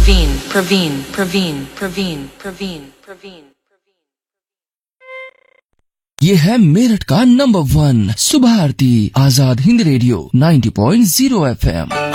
ये है मेरठ का नंबर 1 सुबह आरती आजाद हिंद रेडियो 90.0 FM।